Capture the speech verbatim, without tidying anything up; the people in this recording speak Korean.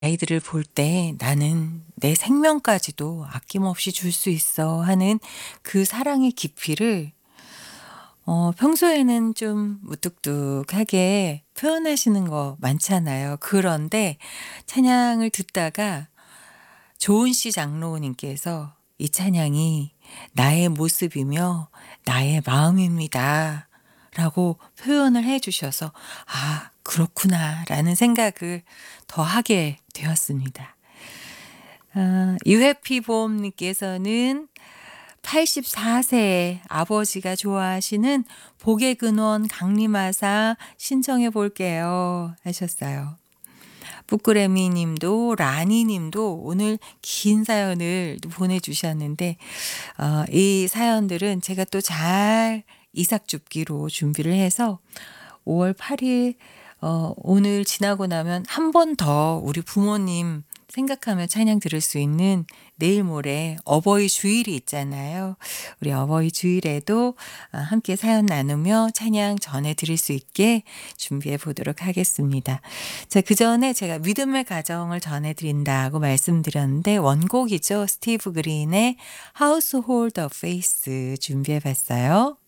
아이들을 볼 때 '나는 내 생명까지도 아낌없이 줄 수 있어.' 하는 그 사랑의 깊이를 어 평소에는 좀 무뚝뚝하게 표현하시는 거 많잖아요. 그런데 찬양을 듣다가 조은 씨 장로님께서 "이 찬양이 나의 모습이며 나의 마음입니다." 라고 표현을 해 주셔서 '아 그렇구나.'라는 생각을 더 하게 되었습니다. 아 유해피봄 님께서는 팔십사 세 아버지가 좋아하시는 복의 근원 강림하사 신청해 볼게요 하셨어요. 뿌꾸레미 님도 라니 님도 오늘 긴 사연을 보내 주셨는데 어 이 사연들은 제가 또 잘 이삭줍기로 준비를 해서 오월 팔 일 어 오늘 지나고 나면 한 번 더 우리 부모님 생각하며 찬양 들을 수 있는 내일 모레 어버이 주일이 있잖아요. 우리 어버이 주일에도 아 함께 사연 나누며 찬양 전해 드릴 수 있게 준비해 보도록 하겠습니다. 자 그전에 제가 믿음의 가정을 전해 드린다고 말씀드렸는데 원곡이죠. 스티브 그린의 Household of Faith 준비해 봤어요.